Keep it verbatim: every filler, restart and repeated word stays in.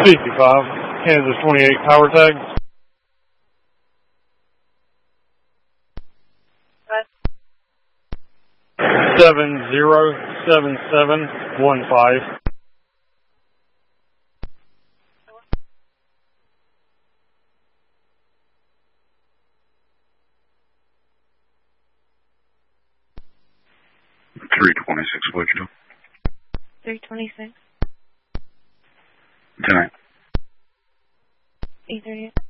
fifty-five, Kansas twenty-eight, power tag. What? Seven zero seven seven one five. Three twenty-six, what'd you do? Three twenty-six. Tonight. Eight thirty-eight.